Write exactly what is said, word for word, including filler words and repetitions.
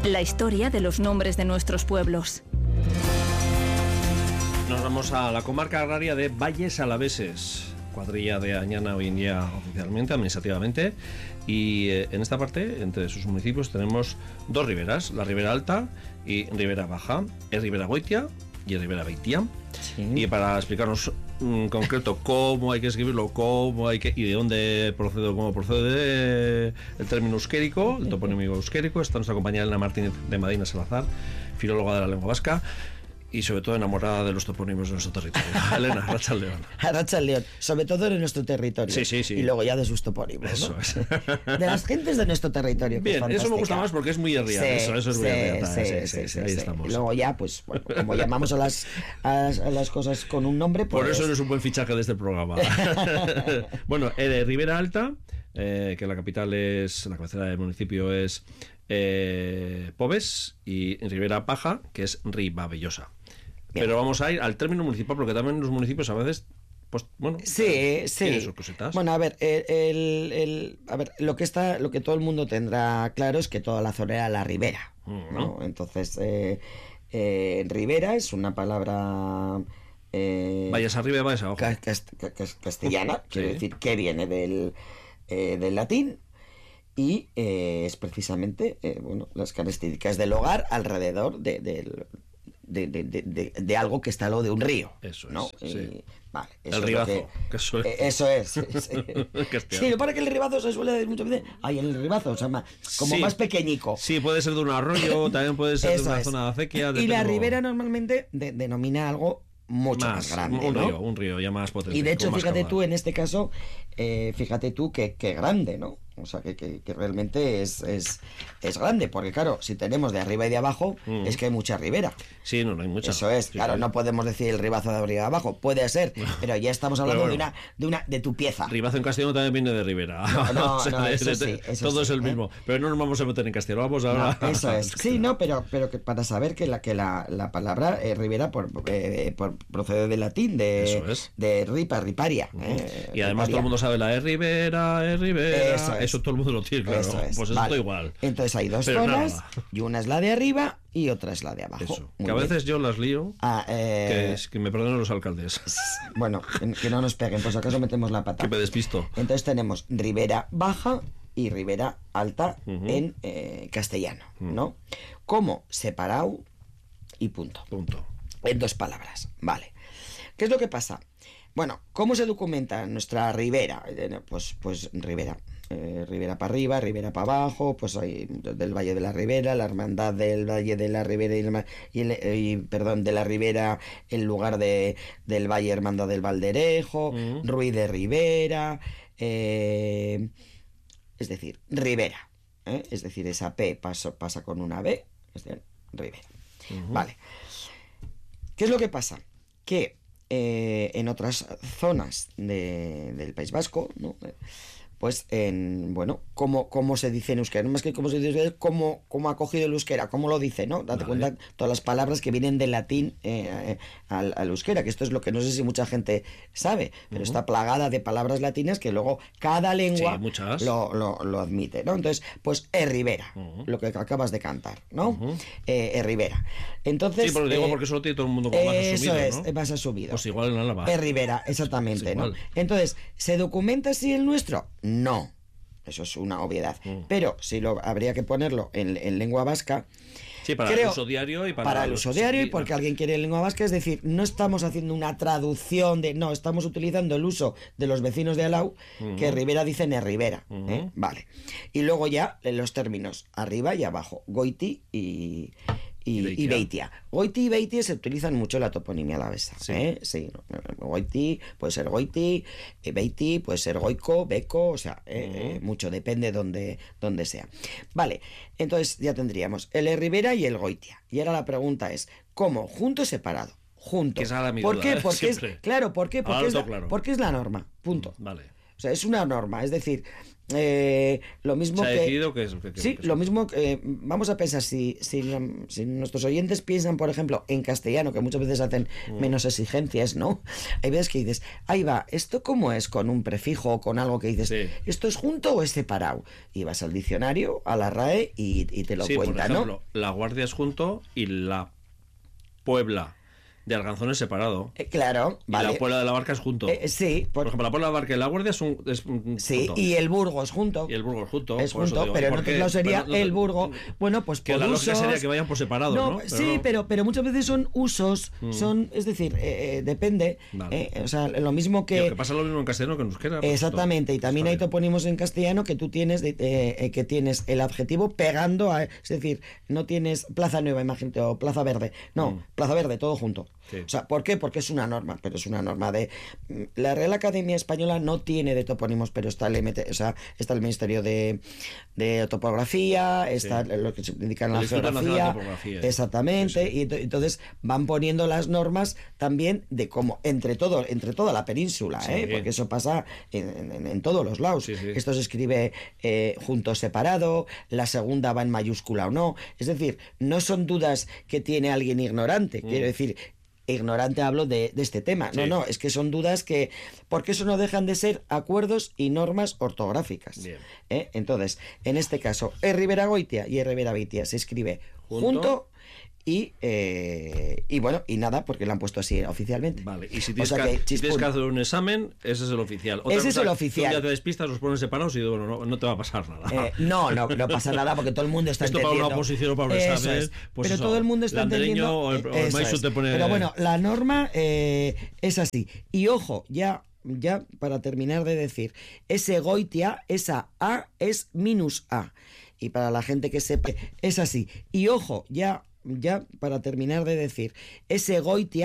La historia de los nombres de nuestros pueblos. Nos vamos a la comarca agraria de Valles Alaveses, cuadrilla de Añana hoy en día oficialmente, administrativamente, y eh, en esta parte, entre sus municipios, tenemos dos riberas, la Ribera Alta y Ribera Baja, es Ribera Goitia y Ribera Beitia. Sí. Y para explicarnos en concreto cómo hay que escribirlo, cómo hay que y de dónde procede, cómo procede el término euskérico, el topónimo euskérico, está nuestra compañera Elena Martínez de Medina Salazar, filóloga de la lengua vasca y sobre todo enamorada de los topónimos de nuestro territorio. Elena, Arratsaldeon. Arratsaldeon, sobre todo de nuestro territorio. Sí, sí, sí. Y luego ya de sus topónimos. Eso ¿no? es. De las gentes de nuestro territorio. Bien, eso me gusta más porque es muy herriata. Sí, eso, eso es muy herriata. Sí, sí, sí, sí, sí, ahí sí. estamos. Y luego ya, pues, bueno, como llamamos a las, a, a las cosas con un nombre, pues... Por eso eres un buen fichaje de este programa. Bueno, eh, Ribera Alta, eh, que la capital es, la cabecera del municipio es eh, Pobes, y Ribera Baja, que es Ribabellosa. Pero vamos a ir al término municipal, porque también los municipios a veces, pues, bueno, sí, sí. tienen sus cositas. Bueno, a ver, el, el, el, a ver, lo que está, lo que todo el mundo tendrá claro es que toda la zona era la ribera, uh-huh. ¿no? Entonces, eh, eh, ribera es una palabra eh, vayas arriba y vayas abajo. Cast, cast, castellana, sí. Quiero decir que viene del, eh, del latín. Y eh, es precisamente eh, bueno, las características del hogar alrededor de, de, de, de, de, de, de algo que está al lado de un río. Eso es. ¿no? Sí. Y, vale, eso el es ribazo. Que, que eso es. Eh, eso es. Sí, sí, para que el ribazo se suele decir muchas veces. Ay, el ribazo, o sea, más, como sí. más pequeñico. Sí, puede ser de un arroyo, también puede ser eso de una es. zona de acequia. Y la ribera normalmente de, denomina algo mucho más, más grande, un ¿no? río, un río ya más potente. Y de hecho, fíjate caudal. tú, en este caso, eh, fíjate tú que, que grande, ¿no? O sea, que, que, que realmente es, es, es grande, porque claro, si tenemos de arriba y de abajo, mm. es que hay mucha ribera. Sí, no, no hay mucha. Eso es, sí, claro, sí. no podemos decir el ribazo de arriba y abajo, puede ser, pero ya estamos hablando bueno, de una de una de tu pieza. Ribazo en castellano también viene de ribera. No, no, o sea, no de, eso de, sí, eso todo sí, es el ¿eh? mismo, pero no nos vamos a meter en castellano, vamos ahora. No, eso es. Sí, no, pero pero que para saber que la que la, la palabra eh, ribera por, eh, por procede del latín de eso es. de ripa, riparia. Uh-huh. eh, y además riparia. Todo el mundo sabe la de ribera, es ribera. Eso, es. Eso todo el mundo lo tiene, claro. Eso es. Pues vale. Esto igual. Entonces hay dos pero zonas nada. y una es la de arriba y otra es la de abajo. Eso. Que a veces yo las lío. Ah, eh... que, es, que me perdonen los alcaldes. Bueno, que no nos peguen, por si acaso metemos la pata. Que me despisto. Entonces tenemos Ribera Baja y Ribera Alta uh-huh. en eh, castellano, uh-huh. ¿no? Como separado y punto. Punto. En dos palabras, vale. ¿Qué es lo que pasa? Bueno, ¿cómo se documenta nuestra ribera? Pues, pues ribera. Eh, ribera para arriba, ribera para abajo, pues hay del Valle de la Ribera, la hermandad del Valle de la Ribera y, el, y, el, y perdón, de la Ribera en lugar de del Valle Hermandad del Valderejo, uh-huh. Ruiz de Ribera, eh, es decir, Ribera, ¿eh? Es decir, esa P pasa, pasa con una B, es decir, Ribera. Uh-huh. Vale. ¿Qué es lo que pasa? Que eh, en otras zonas de, del País Vasco, ¿no? Pues en, bueno, cómo, cómo se dice en euskera, no más que cómo se dice, cómo, cómo ha cogido el euskera, cómo lo dice, ¿no? Date vale. cuenta todas las palabras que vienen del latín eh, al, al euskera, que esto es lo que no sé si mucha gente sabe, pero uh-huh. está plagada de palabras latinas que luego cada lengua sí, lo, lo, lo admite, ¿no? Entonces, pues es ribera, uh-huh. lo que acabas de cantar, ¿no? Uh-huh. Eh, es ribera. Entonces, sí, pero digo eh, porque eso lo tiene todo el mundo como más asumido, eso es, ¿no? más asumido. Pues igual en Álava. Es ribera, exactamente, ¿no? Entonces, ¿se documenta así el nuestro? No. Eso es una obviedad. Mm. Pero si lo habría que ponerlo en, en lengua vasca. Sí, para creo, el uso diario y para, para el uso diario y porque alguien quiere lengua vasca, es decir, no estamos haciendo una traducción de, no, estamos utilizando el uso de los vecinos de Alau, uh-huh. que Ribera dicen es Ribera, uh-huh. ¿eh? Vale. Y luego ya los términos arriba y abajo, Goiti y y, y, y Beitia. Goiti y Beitia se utilizan mucho en la toponimia alavesa. Sí. ¿eh? Sí. Goiti puede ser Goiti, Beiti puede ser Goico, Beco, o sea, eh, uh-huh. eh, mucho, depende donde, donde sea. Vale, entonces ya tendríamos el Ribera y el Goitia. Y ahora la pregunta es, ¿cómo? ¿Junto o separado? Junto. Que esa ¿Por duda, qué? ¿eh? Porque es, claro, ¿por qué? Porque es, la, claro. porque es la norma, punto. Vale. O sea, es una norma, es decir, eh, lo mismo Se ha que... decidido que es... Que, que, sí, que es- lo mismo, eh, vamos a pensar, si, si, si nuestros oyentes piensan, por ejemplo, en castellano, que muchas veces hacen Mm. menos exigencias, ¿no? Hay veces que dices, ahí va, ¿esto cómo es con un prefijo o con algo que dices, Sí. ¿esto es junto o es separado? Y vas al diccionario, a la RAE y, y te lo sí, cuenta, por ejemplo, ¿no? La Guardia es junto y la Puebla de Arganzón es separado. Eh, claro, Y vale. la Puebla de la Barca es junto. Eh, sí, por... por- ejemplo, la Puebla de la Barca y la Guardia es un, es un sí, junto. y el Burgos junto. Y el Burgos junto. Es por eso junto, digo, pero en ¿por otros qué? lados sería Bueno, no- el Burgo. Bueno, pues Que por la lógica usos... sería que vayan por separado, ¿no? No, Pero sí, no. pero, pero muchas veces son usos, son, es decir, eh, eh, depende. Vale. eh, o sea, lo mismo que... Tío, que pasa lo mismo en castellano que en euskera. pues Exactamente, y esto también está hay bien. topónimos en castellano que tú tienes, de- eh, eh, que tienes el adjetivo pegando a, es decir, no tienes Plaza Nueva, imagínate, o Plaza Verde, no, Mm. Plaza Verde, todo junto. Sí. O sea, ¿por qué? Porque es una norma, pero es una norma de... La Real Academia Española no tiene de topónimos, pero está el, M T, o sea, está el Ministerio de, de Topografía, está Sí. lo que se indica en El la Instituto Nacional de geografía, Topografía. exactamente, Sí, sí. y ento- entonces van poniendo las normas también de cómo, entre todo, entre toda la península, Sí. ¿eh? Porque eso pasa en, en- en todos los lados. Sí, sí. Esto se escribe eh, junto o separado, la segunda va en mayúscula o no. Es decir, no son dudas que tiene alguien ignorante. Mm. Quiero decir, ignorante hablo de, de este tema. No, Sí. no, es que son dudas que... Porque eso no dejan de ser acuerdos y normas ortográficas. Bien. ¿eh? Entonces, en este caso, E Rivera Goitia y E Rivera Beitia se escribe Junto. junto, y, eh, y bueno, y nada, porque lo han puesto así oficialmente. Vale, y si O tienes, sea que, que, si tienes chispún. que hacer un examen, ese es el oficial. Otra Ese es cosa, el tú oficial. ya te despistas, los pones separados y bueno, no, no te va a pasar nada. Eh, no, no, no pasa nada porque todo el mundo está Esto para entendiendo. una oposición o para un Eso examen, es. pues Pero eso, todo el mundo está Landereño entendiendo. o el- o el eso Maisu es. te pone- Pero bueno, la norma eh, es así. Y ojo, ya, ya para terminar de decir, ese Goitia, esa A es minus A. Y para la gente que sepa, es así. Y ojo, ya, ya para terminar de decir, ese Goitia